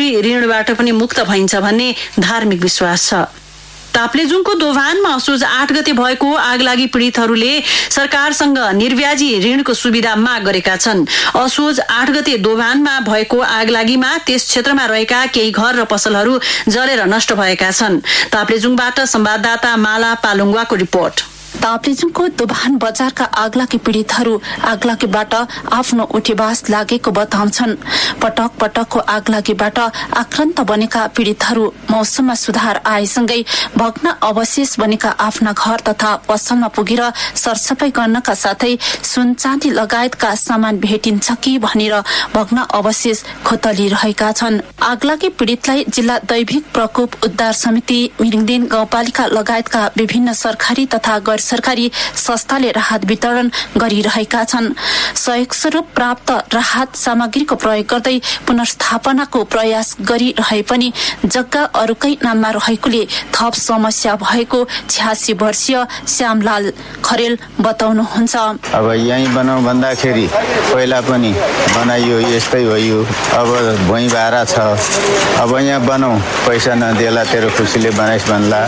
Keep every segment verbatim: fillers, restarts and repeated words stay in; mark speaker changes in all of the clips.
Speaker 1: दुई ऋणबाट पनि मुक्त भइन्छ भन्ने धार्मिक विश्वास छ। ताप्लेजुङको दोभानमा असोज आठ गते भएको आगलागी पीडितहरूले सरकारसँग निर्व्याजी ऋणको सुविधा माग गरेका छन्। असोज आठ गते दोभानमा भएको आगलागीमा त्यस क्षेत्रमा रहेका केही घर र पसलहरू जलेर नष्ट भएका छन्। ताप्लेजुङबाट संवाददाता माला पालुङवाको रिपोर्ट।
Speaker 2: ताप्लेजुङको दोभान बजारका आगलागी पीडितहरू आगलागीबाट आफ्नो उठेबास लागेको बताउँछन्। पटक पटकको आगलागीबाट आक्रान्त बनेका पीडितहरू मौसममा सुधार आएसँगै भग्न अवशेष बनेका आफ्ना घर तथा पसलमा पुगेर सरसफाई गर्नका साथै सुन चाँदी लगायतका सामान भेटिन्छ कि भनेर भग्न अवशेष खोतलिरहेका छन्। आगलागी पीडितलाई जिल्ला दैविक प्रकोप उद्धार समिति, मिरिङदेन गाउँपालिका लगायतका विभिन्न सरकारी तथा गैर सरकारी संस्थाले राहत वितरण गरिरहेका छन्। सहयोग स्वरूप प्राप्त राहत सामग्रीको प्रयोग गर्दै पुनर्स्थापनाको प्रयास गरिरहे पनि जग्गा अरूकै नाममा रहेकोले थप समस्या भएको छ्यासी वर्षीय श्यामलाल खरेल बताउनुहुन्छ।
Speaker 3: अब यही बनाऊ भन्दाखेरि पहिला पनि बनाइयो, यस्तै भयो। अब भुइँ भाडा छ, अब यहाँ बनाऊ, पैसा नदिएला तेरो खुसीले बनाइस् भन्ला।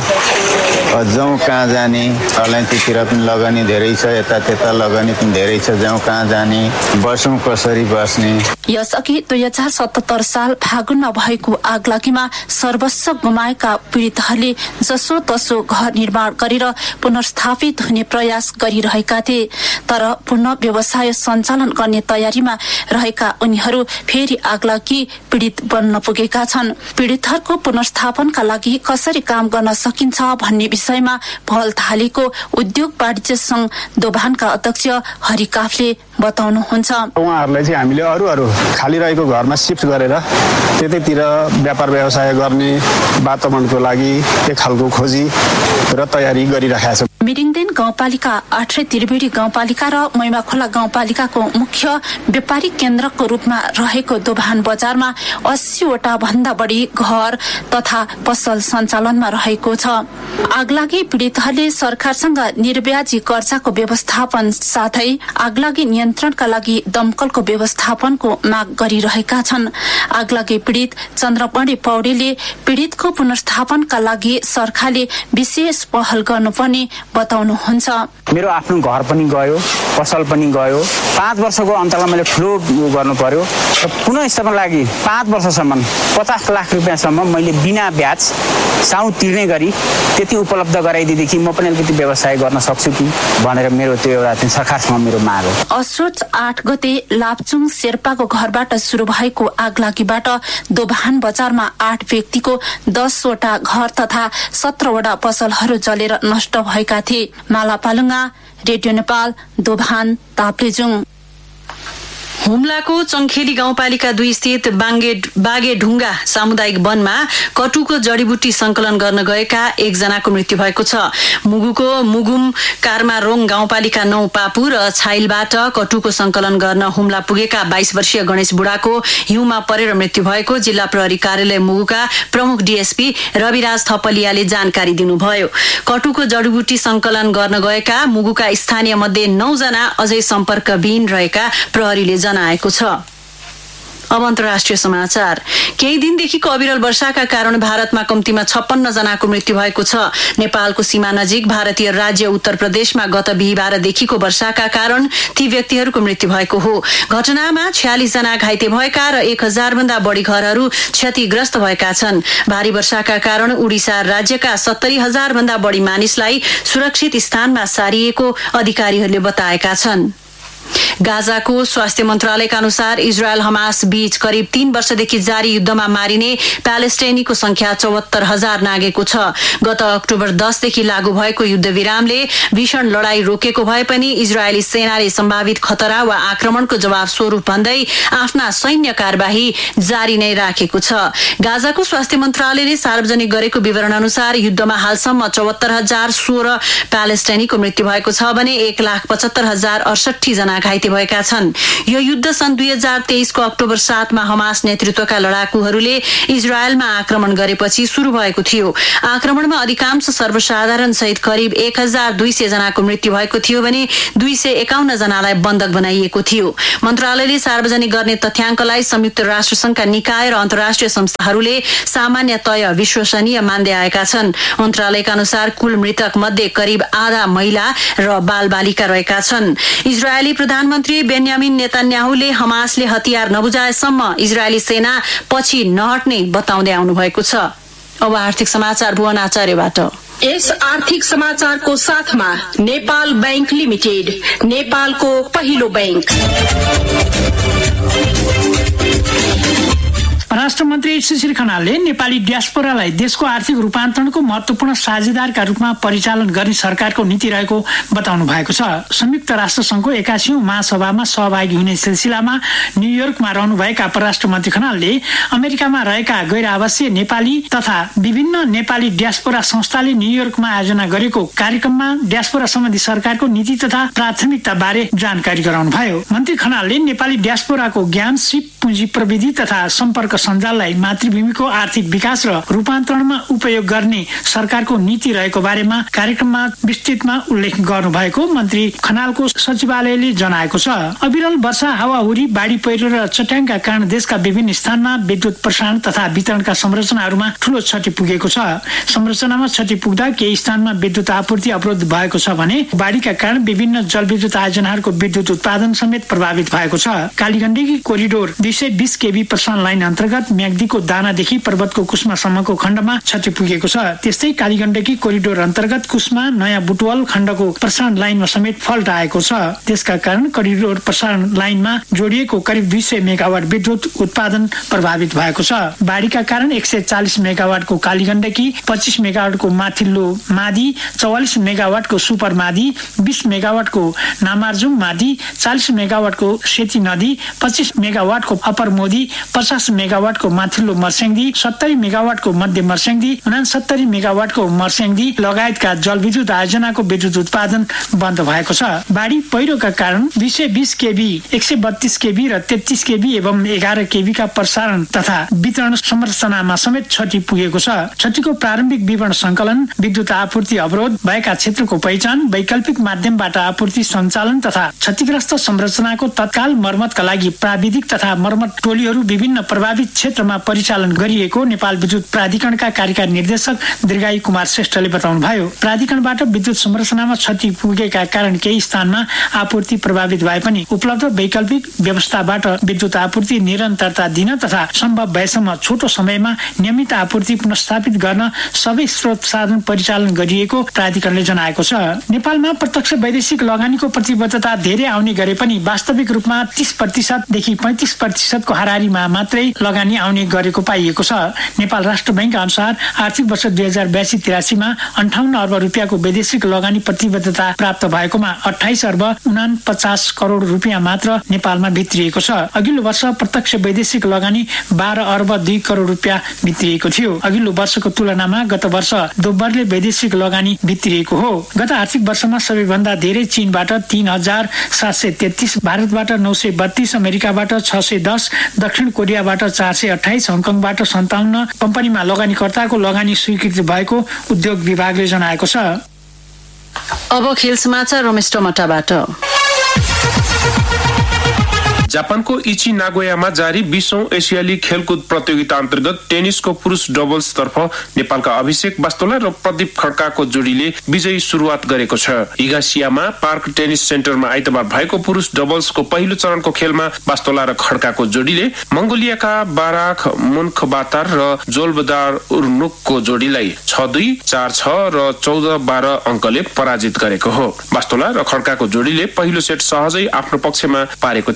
Speaker 3: जाउँ कहाँ जाने, अलैँचीतिर पनि लगानी धेरै छ, यता त्यता लगानी पनि धेरै छ, जाउँ कहाँ जाने, बसौँ कसरी बस्ने।
Speaker 2: यसअघि दुई हजार सतहत्तर साल फागुनमा भएको आगलागीमा सर्वस्व गुमाएका पीडितहरूले जसो तसो घर निर्माण गरेर पुनर्स्थापित हुने प्रयास गरिरहेका थिए। तर पुनः व्यवसाय सञ्चालन गर्ने तयारीमा रहेका उनीहरू फेरि आगलागी पीडित बन्न पुगेका छन्। पीडितहरूको पुनर्स्थापनका लागि कसरी काम गर्न सकिन्छ भन्ने विषयमा पहल थालेको उद्योग वाणिज्य संघ दोभानका अध्यक्ष हरि काफले बताउनुहुन्छ।
Speaker 4: उहाँहरूलाई चाहिँ हामीले अरू अरू खाली रहेको घरमा शिफ्ट गरेर त्यतैतिर व्यापार व्यवसाय गर्ने वातावरणको लागि एक खालको खोजी र तयारी गरिरहेका छौँ।
Speaker 2: मिरिङदेन गाउँपालिका, आठरे त्रिवेणी गाउँपालिका र मैमाखोला गाउँपालिकाको मुख्य व्यापारिक केन्द्रको रूपमा रहेको दोभान बजारमा अस्सीवटा भन्दा बढी घर तथा पसल सञ्चालनमा रहेको छ। आगलागी पीडितहरूले सरकारसँग निर्व्याजी कर्जाको व्यवस्थापन साथै आगलागी नियन्त्रणका लागि दमकलको व्यवस्थापनको माग गरिरहेका छन्। आगलागी पीडित चन्द्रमणि पौडेलले पीडितको पुनर्स्थापनका लागि सरकारले विशेष पहल गर्नुपर्ने बताउनुहुन्छ।
Speaker 5: मेरो आफ्नो घर पनि गयो, पसल पनि गयो। पाँच वर्षको अन्तरालमा मैले ठुलो गर्नु पर्यो र पुनः लागि पाँच वर्षसम्म पचास लाख रुपियाँसम्म मैले बिना ब्याज साउ तिर्ने गरी त्यति उपलब्ध गराइदिएदेखि म पनि अलिकति व्यवसाय गर्न सक्छु कि भनेर मेरो त्यो एउटा सरकारसँग मेरो माग हो।
Speaker 2: असोज आठ गते लाप्चुङ शेर्पाको घरबाट सुरु भएको आगलागीबाट दोभान बजारमा आठ व्यक्तिको दसवटा घर तथा सत्रवटा पसलहरू जलेर नष्ट भएका थिए। माला पालुङा, रेडियो नेपाल, दोभान, ताप्लेजुङ।
Speaker 1: हुम्लाको चङ्खेली गाउँपालिका दुई स्थित बाङ्गे बागेढुङ्गा सामुदायिक वनमा कटुको जडीबुटी संकलन गर्न गएका एकजनाको मृत्यु भएको छ। मुगुको मुगुम कार्मारोङ गाउँपालिका नौ पापु र छाइलबाट कटुको संकलन गर्न हुम्ला पुगेका बाइस वर्षीय गणेश बुढाको हिउँमा परेर मृत्यु भएको जिल्ला प्रहरी कार्यालय मुगुका प्रमुख डीएसपी रविराज थपलियाले जानकारी दिनुभयो। कटुको जडीबुटी संकलन गर्न गएका मुगुका स्थानीय मध्ये नौजना अझै सम्पर्कविहीन रहेका प्रहरीले जनाएको छ। अब अन्तर्राष्ट्रिय समाचार। केही दिनदेखिको अविरल वर्षाका कारण भारतमा कम्तीमा छप्पन्न जनाको मृत्यु भएको छ। नेपालको सीमा नजिक भारतीय राज्य उत्तर प्रदेशमा गत बिहिबारदेखिको वर्षाका कारण ती व्यक्तिहरूको मृत्यु भएको हो। घटनामा छयालिस जना घाइते भएका र एक हजार भन्दा बढी घरहरू क्षतिग्रस्त भएका छन्। भारी वर्षाका कारण उडिसा राज्यका सत्तरी हजार भन्दा बढी मानिसलाई सुरक्षित स्थानमा सारिएको अधिकारीहरूले बताएका छन्। गाजाको स्वास्थ्य मन्त्रालयका अनुसार इजरायल हमास बीच करिब तीन वर्षदेखि जारी युद्धमा मारिने प्यालेस्टाइनीको संख्या चौहत्तर हजार नागेको छ। गत अक्टोबर दसदेखि लागू भएको युद्ध विरामले भीषण लडाई रोकेको भए पनि इजरायली सेनाले सम्भावित खतरा वा आक्रमणको जवाब स्वरूप भन्दै आफ्ना सैन्य कार्यवाही जारी नै राखेको छ। गाजाको स्वास्थ्य मन्त्रालयले सार्वजनिक गरेको विवरण अनुसार युद्धमा हालसम्म चौहत्तर हजार सोह्र प्यालेस्टाइनीको मृत्यु भएको छ भने एक लाख पचहत्तर हजार अडसठी जना जना घाइते भएका छन्। यो युद्ध सन् दुई हजार तेइसको अक्टोबर सातमा हमास नेतृत्वका लडाकुहरूले इजरायलमा आक्रमण गरेपछि शुरू भएको थियो। आक्रमणमा अधिकांश सर्वसाधारण सहित करिब एक हजार दुई सय जनाको मृत्यु भएको थियो भने दुई सय एकाउन्न जनालाई बन्धक बनाइएको थियो। मन्त्रालयले सार्वजनिक गर्ने तथ्याङ्कलाई संयुक्त राष्ट्र संघका निकाय र अन्तर्राष्ट्रिय संस्थाहरूले सामान्यतया विश्वसनीय मान्दै आएका छन्। मन्त्रालयका अनुसार कुल मृतक मध्ये करिब आधा महिला र बालबालिका रहेका छन्। इजरायली प्रधानमन्त्री बेन्यामिन नेतान्याहुले हमासले हतियार नबुझाएसम्म इजरायली सेना पछि नहट्ने बताउँदै आउनु भएको छ। अब आर्थिक समाचार भुवन आचार्यबाट।
Speaker 6: यस आर्थिक समाचारको साथमा नेपाल बैंक लिमिटेड, नेपालको पहिलो बैंक।
Speaker 7: परराष्ट्र मन्त्री सुशील खनालले नेपाली डियास्पोरालाई देशको आर्थिक रूपान्तरणको महत्वपूर्ण साझेदारका रूपमा परिचालन गर्ने सरकारको नीति रहेको बताउनु भएको छ। संयुक्त राष्ट्र संघको एकासीौं महासभामा सहभागी हुने सिलसिलामा न्युयोर्कमा रहनुभएका परराष्ट्र मन्त्री खनालले अमेरिकामा रहेका गैर आवासीय नेपाली तथा विभिन्न नेपाली डियास्पोरा संस्थाले न्युयोर्कमा आयोजना गरेको कार्यक्रममा डियास्पोरा सम्बन्धी सरकारको नीति तथा प्राथमिकता बारे जानकारी गराउनुभयो। मन्त्री खनालले नेपाली डियास्पोराको ज्ञान, सिप, पुँजी, प्रविधि तथा सम्पर्क सञ्जाललाई मातृभूमिको आर्थिक विकास र रूपान्तरणमा उपयोग गर्ने सरकारको नीति रहेको बारेमा कार्यक्रममा विस्तृतमा उल्लेख गर्नुभएको मन्त्री खनालको सचिवालयले जनाएको छ। अविरल वर्षा, हावाहुरी, बाढी पहिरो र चट्याङका कारण देशका विभिन्न स्थानमा विद्युत प्रसारण तथा वितरणका संरचनाहरूमा ठूलो क्षति पुगेको छ। संरचनामा क्षति पुग्दा केही स्थानमा विद्युत आपूर्ति अवरोध भएको छ भने बाढीका कारण विभिन्न जलविद्युत आयोजनाहरूको विद्युत उत्पादन समेत प्रभावित भएको छ। कालीगण्डकी कोरिडोर दुई सय बीस केबी प्रसारण लाइन अन्तर्गत म्याग्दीको दानादेखि पर्वतको कुस्मासम्मको खण्डमा क्षति पुगेको छ। त्यस्तै कालीगण्डकी कोरिडोर अन्तर्गत कुस्मा नयाँ बुटवल खण्डको प्रसारण लाइनमा समेत फल्ट आएको छ। त्यसका कारण कोरिडोर प्रसारण लाइनमा जोडिएको करिब दुई सय मेगावाट विद्युत उत्पादन प्रभावित भएको छ। बाढीका कारण एक सय चालिस मेगावाटको कालीगण्डकी, पच्चीस मेगावाटको माथिल्लो मादी, चौवालिस मेगावाटको सुपर मादी, बीस मेगावाटको नामार्जुङ मादी, चालिस मेगावाटको सेती नदी, पच्चीस मेगावाटको अप्पर मोदी, पचास मेगावाटको माथिल्लो मर्स्याङ्दी, सत्तरी मेगावाटको मध्य मर्स्याङ्दी, उनासत्तरी मेगावाटको मर्स्याङ्दी लगायतका जलविद्युत आयोजनाको विद्युत उत्पादन बन्द भएको छ। बाढी पहिरोका कारण दुई सय बीस केबी, एक सय बत्तीस केबी र तेत्तीस केबी एवं एघार केबी का प्रसारण तथा वितरण संरचनामा समेत क्षति पुगेको छ। क्षतिको प्रारम्भिक विवरण संकलन, विद्युत आपूर्ति अवरोध भएका क्षेत्रको पहिचान, वैकल्पिक माध्यमबाट आपूर्ति सञ्चालन तथा क्षतिग्रस्त संरचनाको तत्काल मर्मतका लागि प्राविधिक तथा मर्मत टोलीहरू विभिन्न प्रभावित क्षेत्रमा परिचालन गरिएको नेपाल विद्युत प्राधिकरणका कार्यकारी निर्देशक दीर्घायु कुमार श्रेष्ठले बताउनुभयो। प्राधिकरणबाट विद्युत संरचनामा क्षति पुगेका कारण केही स्थानमा आपूर्ति प्रभावित भए पनि उपलब्ध वैकल्पिक व्यवस्थाबाट विद्युत आपूर्ति निरन्तरता दिन तथा सम्भव भएसम्म छोटो समयमा नियमित आपूर्ति पुनर्स्थापित गर्न सबै स्रोत साधन परिचालन गरिएको प्राधिकरणले जनाएको छ। नेपालमा प्रत्यक्ष वैदेशिक लगानीको प्रतिबद्धता धेरै आउने गरे पनि वास्तविक रूपमा तीस प्रतिशतदेखि पैंतिस प्रतिशतको हाराहारीमा मात्रै लगानी आउने गरेको पाइएको छ। नेपाल राष्ट्र बैंक अनुसार आर्थिक वर्ष दुई हजार बयासी तिरासीमा अन्ठाउन्न अर्ब रुपियाँको वैदेशिक लगानी प्रतिबद्धता प्राप्त भएकोमा अठाइस अर्ब उनापचास करोड रुपियाँ मात्र नेपालमा भित्रिएको छ। अघिल्लो वर्ष प्रत्यक्ष वैदेशिक लगानी बाह्र अर्ब दुई करोड रुपियाँ भित्रिएको थियो। अघिल्लो वर्षको तुलनामा गत वर्ष दोब्बरले वैदेशिक लगानी भित्रिएको हो। गत आर्थिक वर्षमा सबैभन्दा धेरै चीनबाट तीन हजार सात सय तेत्तीस, भारतबाट नौ सय बत्तीस, अमेरिकाबाट छ सय दस, दक्षिण कोरियाबाट चार सय अठाइस, हङकङबाट सन्ताउन्न कम्पनीमा लगानीकर्ताको लगानी स्वीकृति भएको उद्योग विभागले जनाएको छ।
Speaker 1: अब खेल समाचार रमेश टमटाबाट।
Speaker 8: जापानको इची नागोयामा जारी बीसौं एसियाली खेलकुद प्रतियोगिता अन्तर्गत टेनिसको पुरुष डबल्स तर्फ नेपालका अभिषेक बास्तोला र प्रदीप खड्काको जोडीले विजयी सुरुवात गरेको छ। हिगासियामा पार्क टेनिस सेन्टरमा आइतबार भएको पुरुष डबल्सको पहिलो चरणको खेलमा बास्तोला र खड्काको जोडीले मंगोलियाका बाराक मुन्खबातार र जोल्बदार उर्नुकको जोडीलाई छ दुई, चार छ र चौध बाह्र अङ्कले पराजित गरेको हो। बास्तोला र खड्काको जोडीले पहिलो सेट सहजै आफ्नो पक्षमा पारेको थियो भने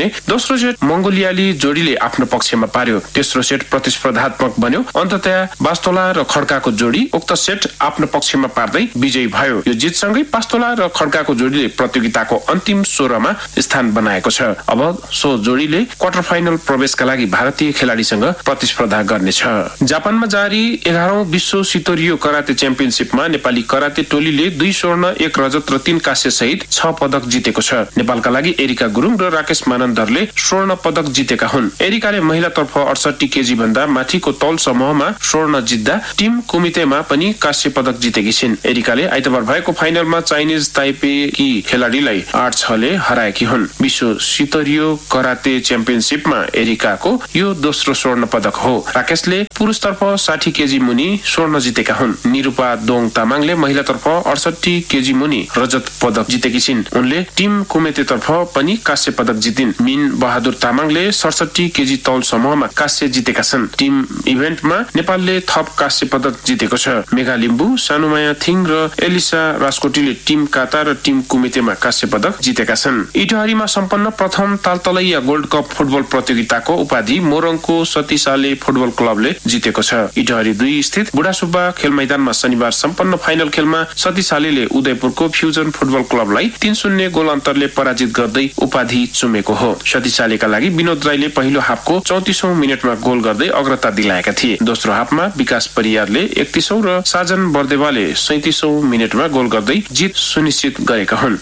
Speaker 8: दोस्रो सेट मंगोलियाली जोडीले आफ्नो पक्षमा पार्यो। तेस्रो सेट प्रतिस्पर्धात्मक बन्यो। अन्ततया बास्तोला र खड्काको जोडी उक्त सेट आफ्नो पक्षमा पार्दै विजयी भयो। यो जितसँगै बास्तोला र खड्काको जोडीले प्रतियोगिताको अन्तिम सोह्रमा स्थान बनाएको छ। अब सो जोडीले क्वार्टर फाइनल प्रवेशका लागि भारतीय खेलाडीसँग प्रतिस्पर्धा गर्नेछ। जापानमा जारी एघारौं विश्व स्तरीय कराते च्याम्पियनशिपमा नेपाली कराते टोलीले दुई स्वर्ण एक रजत र तीन कांस्य सहित छ पदक जितेको छ। नेपालका लागि एरिका गुरुङ र राकेश मानन्दरले स्वर्ण पदक जितेका हुन्। एरिकाले महिलातर्फ अडसठी केजी भन्दा माथिको तौल समूहमा स्वर्ण जित्दा टिम कुमितेमा पनि कांस्य पदक जितेकी छिन्। एरिकाले आइतबार भएको फाइनलमा चाइनिज ताइपेकी खेलाडीलाई आठ छले हराएकी हुन्। विश्व स्तरीय कराते च्याम्पियनशिपमा एरिकाको यो दोस्रो स्वर्ण पदक हो। राकेशले पुरुषतर्फ साठी केजी मुनि स्वर्ण जितेका हुन्। निरूपा दोङ तामाङले महिलातर्फ अडसठी केजी मुनि रजत पदक जितेकी छिन्। उनले टिम कुमेतेतर्फ पनि कांस्य पदक जितिन्। मिन बहादुर तामाङले सडसठी केजी तौल समूहमा कांस्य जितेका छन्। टिम इभेन्टमा नेपालले थप कांस्य पदक जितेको छ। मेघा लिम्बू, सानुमाया थिङ र एलिसा रास्कोटीले टिम काता र टिम कुमेतेमा कांस्य पदक जितेका छन्। इटहरीमा सम्पन्न प्रथम तालतलैया गोल्ड कप फुटबल प्रतियोगिताको उपाधि मोरङको सतीसाले फुटबल क्लबले जितेको छ। इटहरी दुई स्थित बुढासुब्बा खेल मैदानमा शनिबार सम्पन्न फाइनल खेलमा सतीसाले उदयपुरको फ्युजन फुटबल क्लबलाई तीन शून्य गोल अन्तरले पराजित गर्दै उपाधि चुमेको हो। सतीसालेका लागि विनोद राईले पहिलो हाफको चौतिसौं मिनटमा गोल गर्दै अग्रता दिलाएका थिए। दोस्रो हाफमा विकास परियारले एकतीसौं र साजन बर्देवाले सैतिसौं मिनटमा गोल गर्दै जित सुनिश्चित गरेका हुन्।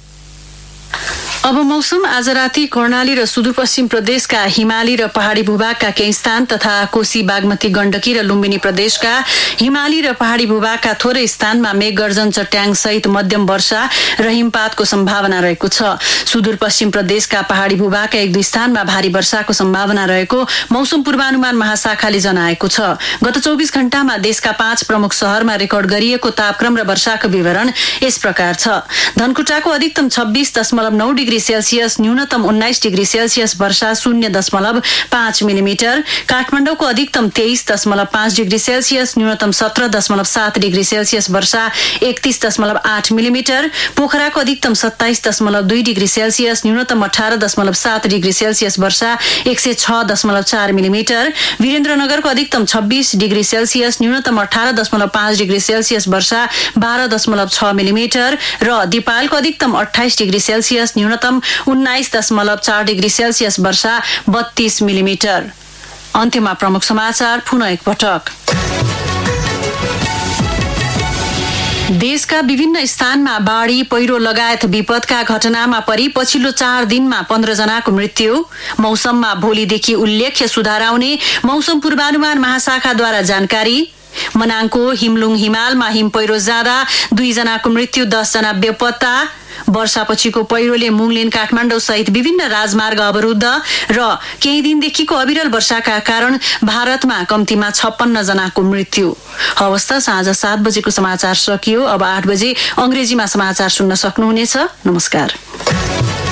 Speaker 1: अब मौसम। आज राति कर्णाली र सुदूरपश्चिम प्रदेशका हिमाली र पहाड़ी भूभागका केही स्थान तथा कोशी बागमती गण्डकी र लुम्बिनी प्रदेशका हिमाली र पहाड़ी भूभागका थोरै स्थानमा मेघगर्जन चट्याङ सहित मध्यम वर्षा र हिमपातको सम्भावना रहेको छ। सुदूरपश्चिम प्रदेशका पहाड़ी भूभागका एक दुई स्थानमा भारी वर्षाको सम्भावना रहेको मौसम पूर्वानुमान महाशाखाले जनाएको छ। गत चौबिस घण्टामा देशका पाँच प्रमुख शहरमा रेकर्ड गरिएको तापक्रम र वर्षाको विवरण यस प्रकार छ। धनकुटाको अधिकतम छब्बीस दशमलव नौ डिग्री सेल्सियस, न्यूनतम उन्नाइस डिग्री सेल्सियस वर्षा शून्य दशमलव पाँच मिलिमिटर। काठमाडौँको अधिकतम तेइस दशमलव पाँच डिग्री सेल्सियस, न्यूनतम सत्रह दशमलव सात डिग्री सेल्सियस वर्षा एकतीस दशमलव आठ मिलिमिटर। पोखराको अधिकतम सत्ताइस दशमलव दुई डिग्री सेल्सियस, न्यूनतम अठारह दशमलव सात डिग्री सेल्सियस वर्षा एक सय छ दशमलव चार मिलिमिटर। वीरेन्द्रनगरको अधिकतम छब्बीस डिग्री सेल्सियस, न्यूनतम अठारह दशमलव पाँच डिग्री सेल्सियस वर्षा बाह्र दशमलव छ मिलिमिटर र दिपालको अधिकतम अठाइस डिग्री सेल्सियस, न्यूनतम उन्नाइस दशमलव चार डिग्री सेल्सियस वर्षा बत्तीस मिलिमिटर। अन्त्यमा प्रमुख समाचार पुनः एकपटक। देशका विभिन्न स्थानमा बाढ़ी, पहिरो लगायत विपदका घटनामा परि पछिल्लो चार दिनमा पन्ध्र जनाको मृत्यु। मौसममा भोलिदेखि उल्लेख्य सुधार आउने मौसम पूर्वानुमान महाशाखाद्वारा जानकारी। मनाङको हिमलुङ हिमालमा हिम पहिरो जाँदा दुईजनाको मृत्यु, दस जना बेपत्ता। वर्षापछिको पहिरोले मुङलिन काठमाडौँ सहित विभिन्न राजमार्ग अवरुद्ध र केही दिनदेखिको अविरल वर्षाका कारण भारतमा कम्तीमा छप्पन्न जनाको मृत्यु। हवस् त, साँझ सात बजेको समाचार सकियो। अब आठ बजे अंग्रेजीमा समाचार सुन्न सक्नुहुनेछ। नमस्कार।